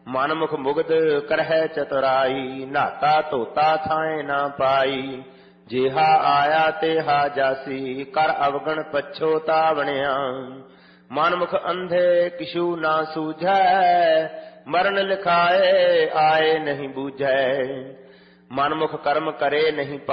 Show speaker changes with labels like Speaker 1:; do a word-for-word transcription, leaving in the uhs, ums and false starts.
Speaker 1: ਮਨਮੁਖ ਮੁਗਧ ਕਰਹਿ ਚਤੁਰਾਈ, ਨਾਤਾ ਧੋਤਾ ਥਾਏ ਨਾ ਪਾਈ। ਜਿਹਾ ਆਇਆ ਤੇਹਾ ਜਾਸੀ, ਕਰ ਅਵਗਣ ਪਛੋਤਾਵਣਿਆ। ਮਨਮੁਖ ਅੰਧੇ ਕਿਛੂ ਨਾ ਸੂਝੈ, ਮਰਨ ਲਿਖਾਏ ਆਏ ਨਹੀਂ ਬੂਝੈ। ਮਨਮੁਖ ਕਰਮ ਕਰੇ ਨਹੀਂ